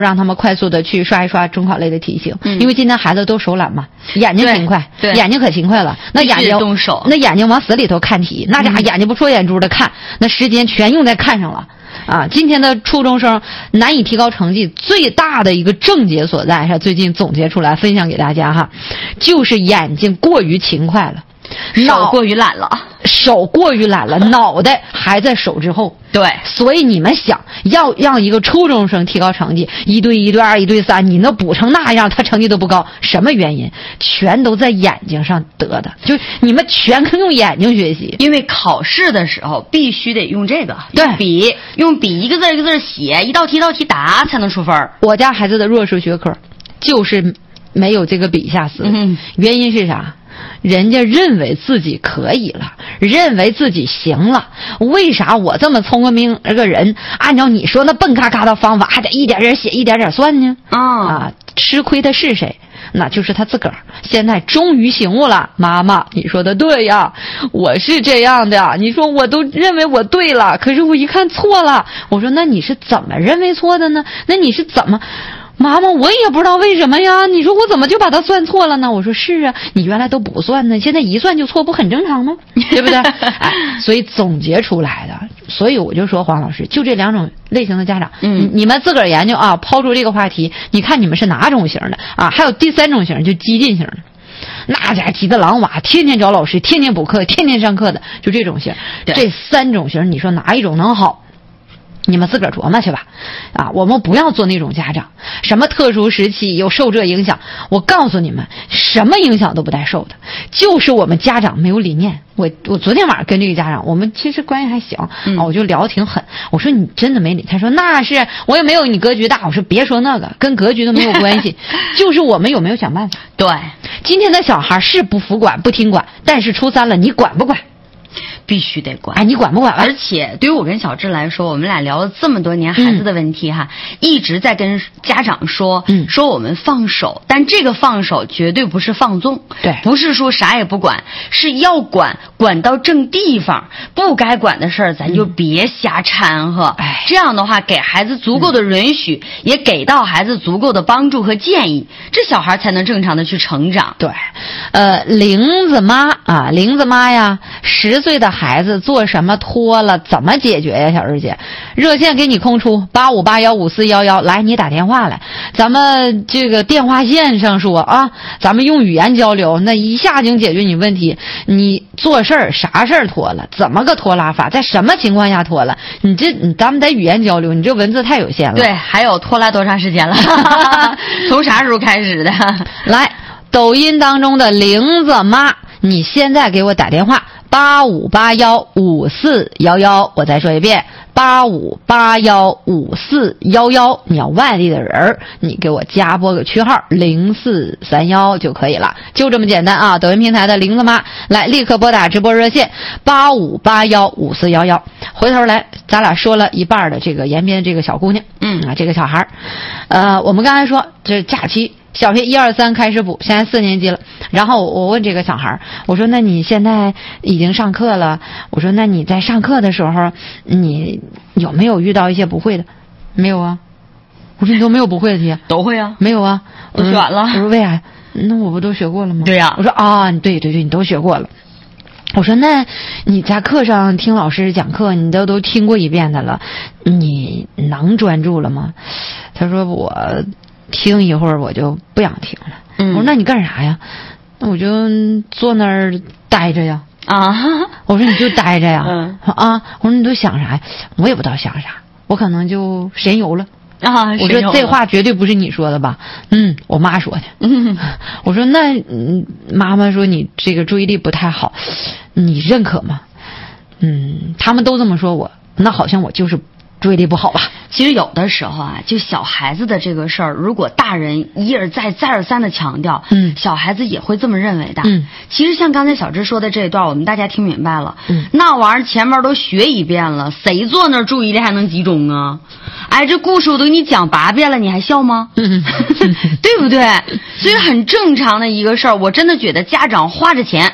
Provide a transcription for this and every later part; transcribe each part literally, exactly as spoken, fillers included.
让他们快速的去刷一刷中考类的题型，嗯、因为今天孩子都手懒嘛，眼睛勤快， 对， 眼睛可勤快了，那眼睛动手， 那眼睛往死里头看题，那家伙眼睛不戳眼珠的看，那时间全用在看上了。啊，今天的初中生难以提高成绩最大的一个症结所在，是最近总结出来分享给大家哈，就是眼睛过于勤快了， 手过于懒了， 手过于懒了，脑袋还在手之后。 对， 所以你们想要让一个初中生提高成绩，一对一对二一对三，你那补成那样，他成绩都不高，什么原因？全都在眼睛上得的，就你们全可用眼睛学习。 因为考试的时候必须得用这个， 对， 用笔，用笔一个字一个字写，一道题一道题答才能出分。 我家孩子的弱势学科就是没有这个笔下思维，嗯、原因是啥？人家认为自己可以了，认为自己行了，为啥我这么聪明这个人，按照你说那笨咔咔的方法，还得一点点写一点点算呢？ 哦、 啊，吃亏的是谁？那就是他自个儿。现在终于醒悟了，妈妈，你说的对呀，我是这样的。你说我都认为我对了，可是我一看错了。我说那你是怎么认为错的呢？那你是怎么？妈妈，我也不知道为什么呀。你说我怎么就把它算错了呢？我说是啊，你原来都不算呢，现在一算就错，不很正常吗？对不对？哎，所以总结出来的。所以我就说黄老师，就这两种类型的家长，嗯，你们自个儿研究啊，抛出这个话题，你看你们是哪种型的啊？还有第三种型，就激进型的。那家急得狼哇，天天找老师，天天补课，天天上课的，就这种型。这三种型，你说哪一种能好？你们自个儿琢磨去吧，啊，我们不要做那种家长，什么特殊时期有受这影响，我告诉你们，什么影响都不带受的，就是我们家长没有理念。我我昨天晚上跟这个家长，我们其实关系还行，嗯、啊，我就聊得挺狠。我说你真的没理，他说那是我也没有你格局大。我说别说那个，跟格局都没有关系，就是我们有没有想办法。 对， 今天的小孩是不服管不听管，但是初三了，你管不管？ 必须得管， 哎，你管不管？ 而且对于我跟小智来说，我们俩聊了这么多年孩子的问题哈，嗯、一直在跟家长说，嗯，说我们放手，但这个放手绝对不是放纵， 对， 不是说啥也不管，是要管，管到正地方，不该管的事儿咱就别瞎掺和，哎、嗯，这样的话给孩子足够的允许，嗯、也给到孩子足够的帮助和建议，这小孩才能正常的去成长。 对，呃，玲子妈啊，玲子妈呀，十岁的孩子做什么脱了怎么解决呀？小日姐，热线给你空出八五八幺五四幺幺，来你打电话来，咱们这个电话线上说啊，咱们用语言交流，那一下就解决你问题。你做事儿啥事儿脱了，怎么个拖拉法，在什么情况下脱了？你这你咱们得语言交流，你这文字太有限了。 对，还有拖拉多长时间了？从啥时候开始的？ 来，抖音当中的玲子妈，你现在给我打电话。八五八幺五四幺幺，我再说一遍，八五八幺五四幺幺。你要外地的人，你给我加拨个区号零四三幺就可以了，就这么简单啊！抖音平台的玲子妈，来立刻拨打直播热线八五八幺五四幺幺。回头来，咱俩说了一半的这个延边这个小姑娘，嗯啊，这个小孩，呃，我们刚才说这是假期。小学一二三开始补，现在四年级了。然后我问这个小孩，我说：“那你现在已经上课了？我说那你在上课的时候，你有没有遇到一些不会的？没有啊。我说你都没有不会的题？ 都会啊。 没有啊， 我学完了。 我说为啥？那我不都学过了吗？ 对呀、啊。 我说啊，对对对，你都学过了。我说那你在课上听老师讲课，你都都听过一遍的了，你能专注了吗？他说我。”听一会儿我就不想听了。嗯，我说那你干啥呀？那我就坐那儿待着呀。 啊， 我说你就待着呀。 嗯啊，我说你都想啥呀？我也不知道想啥，我可能就神游了。 啊， 我说这话绝对不是你说的吧？嗯，我妈说的。嗯，我说那嗯，妈妈说你这个注意力不太好，你认可吗？嗯，他们都这么说我，那好像我就是注意力不好吧。 其实有的时候啊，就小孩子的这个事儿，如果大人一而再再而三的强调，嗯，小孩子也会这么认为的。嗯，其实像刚才小芝说的这一段，我们大家听明白了。嗯，那玩意儿前面都学一遍了，谁坐那儿注意力还能集中啊？哎，这故事我都给你讲八遍了，你还笑吗？嗯，对不对？所以很正常的一个事儿，我真的觉得家长花着钱。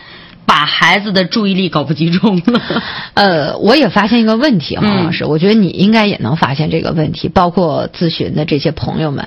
把孩子的注意力搞不集中了。 呃，我也发现一个问题，黄老师，嗯、我觉得你应该也能发现这个问题，包括咨询的这些朋友们，